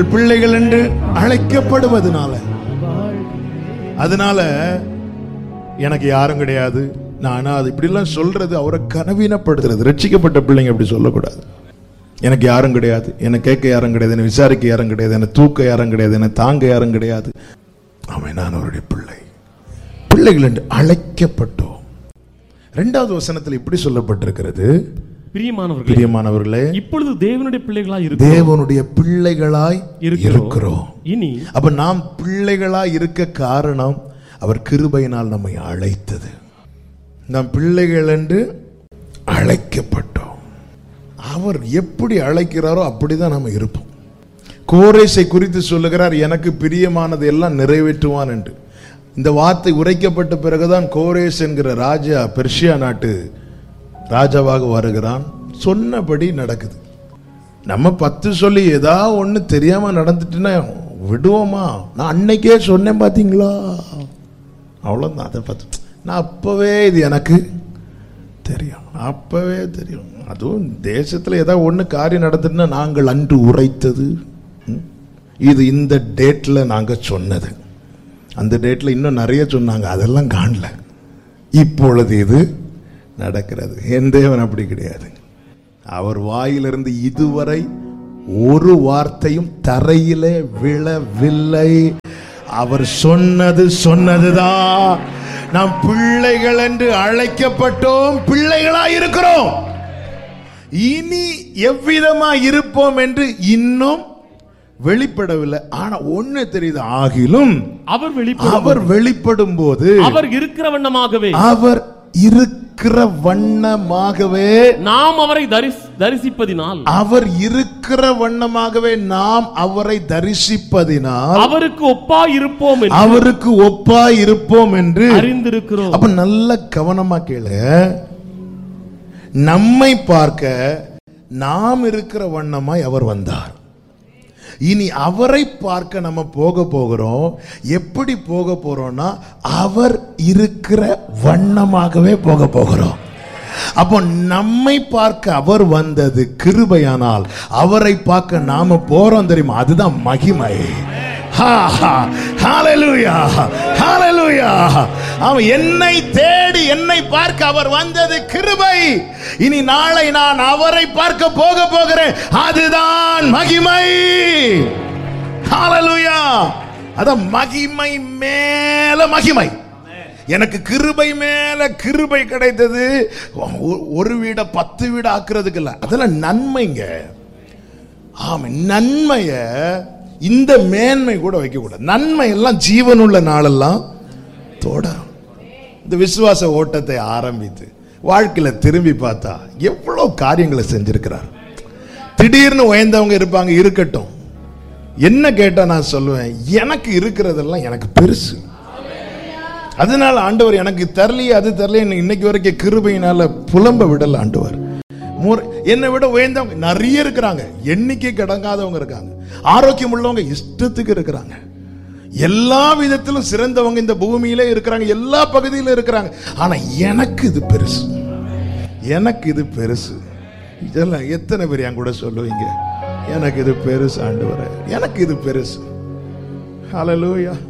பிள்ளைகள் என்று அழைக்கப்படுவதனால, அதனால எனக்கு யாரும் கிடையாது, நான் அது இப்படிலாம் சொல்றது அவரை கனவீனப்படுத்துறது. ரட்சிக்கப்பட்ட பிள்ளைங்க அப்படி சொல்லக்கூடாது. எனக்கு யாரும் கிடையாது, என்னை கேட்க யாரும் கிடையாது, என்னை விசாரிக்க யாரும் கிடையாது, என்னை தூக்க யாரும் கிடையாது, என்னை தாங்க யாரும் கிடையாது. அவன் நான் அவருடைய பிள்ளை, பிள்ளைகள் என்று அழைக்கப்பட்டோம். 2வது வசனத்தில் இப்படி சொல்லப்பட்டிருக்கிறது, பிரியமானவர்களே இப்பொழுது தேவனுடைய பிள்ளைகளாய் இருக்கிறோம். இனி அப்ப நாம் பிள்ளைகளாய் இருக்க காரணம் அவர் கிருபையினால் நம்மை அழைத்தது. நாம் பிள்ளைகள் என்று அழைக்கப்பட்டோம். அவர் எப்படி அழைக்கிறாரோ அப்படிதான் நம்ம இருப்போம். கோரேசை குறித்து சொல்லுகிறார், எனக்கு பிரியமானது எல்லாம் நிறைவேற்றுவான் என்று. இந்த வார்த்தை உரைக்கப்பட்ட பிறகுதான் கோரேஸ் என்கிற ராஜா பெர்ஷியா நாட்டு ராஜாவாக வருகிறான். சொன்னபடி நடக்குது. நம்ம 10 சொல்லி ஏதாவது ஒண்ணு தெரியாம நடந்துட்டுன்னா விடுவோமா? நான் அன்னைக்கே சொன்னேன் பாத்தீங்களா, அவ்வளவுதான். அதை பார்த்து நான் அப்பவே இது எனக்கு தெரியும், அப்பவே தெரியும். அதுவும் தேசத்துல ஏதாவது ஒண்ணு காரியம் நடந்துட்டுன்னா நாங்கள் அன்று உரைத்தது, இது இந்த டேட்ல நாங்க சொன்னது, அந்த டேட்ல இன்னும் நிறைய சொன்னாங்க, அதெல்லாம் காணல, இப்பொழுது இது நடக்கிறது. என் தேவன் அப்படி கிடையாது. அவர் வாயிலிருந்து இதுவரை ஒரு வார்த்தையும் தரையிலே விழவில்லை. அவர் சொன்னது சொன்னதுதான். நாம் பிள்ளைகள் என்று அழைக்கப்பட்டோம், பிள்ளைகளாய் இருக்கிறோம். இனி எவ்விதமா இருப்போம் என்று இன்னும் வெளிப்படவில்லை. ஆனா ஒண்ணு தெரியுது, ஆகிலும் அவர் வெளிப்படும் போது அவர் இருக்கிற வண்ணமாகவே நாம் அவரை தரிசிப்பதினால், அவர் இருக்கிற வண்ணமாகவே நாம் அவரை தரிசிப்பதினால் அவருக்கு ஒப்பாய் இருப்போம் என்று அறிந்திருக்கிறோம். அப்ப நல்ல கவனமா கேளு. நம்மை பார்க்க நாம் இருக்கிற வண்ணமாய் அவர் வந்தார். இனி அவரை பார்க்க நம்ம போகிறோம். எப்படி போகிறோம்னா அவர் இருக்கிற வண்ணமாகவே போகிறோம். அப்போ நம்மை பார்க்க அவர் வந்தது கிருபையானால், அவரை பார்க்க நாம போறோம் தெரியுமா, அதுதான் மகிமை. அவன் என்னை தேடி என்னை பார்க்க அவர் வந்தது கிருபை. இனி நாளை நான் அவரை பார்க்க போகிறேன், அதுதான் மகிமை. ஹல்லேலூயா. அதான் மகிமை மேல மகிமை. எனக்கு கிருபை மேல கிருபை கிடைத்தது. ஒரு வீட 10 வீடு ஆக்குறதுக்கு இல்ல, அதெல்லாம் நன்மைங்க. ஆமா, நன்மைய இந்த மேன்மை கூட வைக்க கூடாது. நன்மை எல்லாம் ஜீவனுள்ள நாளெல்லாம் தொடரும். இந்த விசுவாச ஓட்டத்தை ஆரம்பித்து வாழ்க்கையில திரும்பி பார்த்தா எவ்வளவு காரியங்களை செஞ்சிருக்கிறார். திடீர்னு உயர்ந்தவங்க இருப்பாங்க, இருக்கட்டும். என்ன கேட்டா நான் சொல்லுவேன், எனக்கு இருக்கிறதெல்லாம் எனக்கு பெருசு. அதனால ஆண்டவர் எனக்கு தரலையே, அது தரலையே, இன்னைக்கு வரைக்கும் கிருபையினால புலம்ப விடல ஆண்டவர். என்னை விட உயர்ந்தவங்க நிறைய இருக்கிறாங்க, எண்ணிக்கை கடங்காதவங்க இருக்காங்க, ஆரோக்கியம் உள்ளவங்க இஷ்டத்துக்கு இருக்கிறாங்க, எல்லா விதத்திலும் சிறந்தவங்க இந்த பூமியிலே இருக்கிறாங்க, எல்லா பகுதியிலும் இருக்கிறாங்க. ஆனா எனக்கு இது பெருசு, எனக்கு இது பெருசு. இதெல்லாம் எத்தனை பேர் என் கூட சொல்லுவீங்க, எனக்கு இது பெருசு ஆண்டவரே, எனக்கு இது பெருசு. ஹல்லேலூயா.